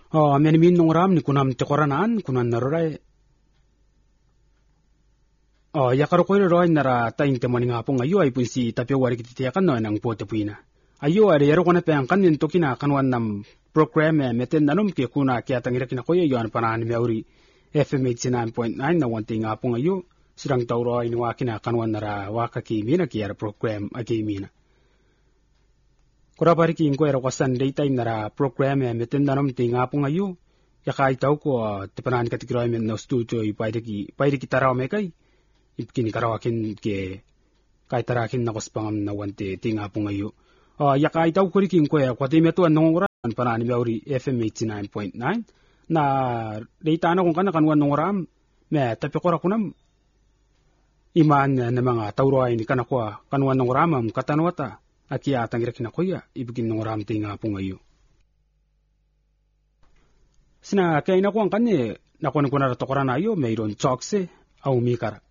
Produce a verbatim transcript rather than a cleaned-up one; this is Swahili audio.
Oh, meni min nongram ni kunam te koranan kunan narorai. Oh, ya karo koiro roi nara ta inte mani ngapong ayo ay punsi tapyo wari kititiakan no nang pote puina. Ayo are yaro kona pe angkan nin tokina kanwan nam program e meten nanom ke kuna kya tangira kina koyo yon panan meuri F M eighty-nine point nine na wanti ngapong ayo sirang tauro ay nuwakina kanwan nara waka ki mina ki yara program agi mina. Kura pari ki inko yaro kwasan daytime nara program e meten nanom ti ngapong ayo ya kai tau ko tepanan katikiro ay men no studio i paide ki paide ki taraw me kai ipkini karawakin ke kai tarakin na kospangam na wanti ti ngapong ayo. Uh, ya kai tau kuri king ko ya kwati metu anong oran panani meuri F M eighty-nine point nine na data na kung kana kanwan ng oram me tapi kora kunam iman na mga tauro ay ni kana kwa kanwan ng oramam katanwata akia tangira kinakuya ibigin ng oram tinga po ngayo sina kay na kuang kanye nakuan ko na to kora na yo mayroon chokse au mikara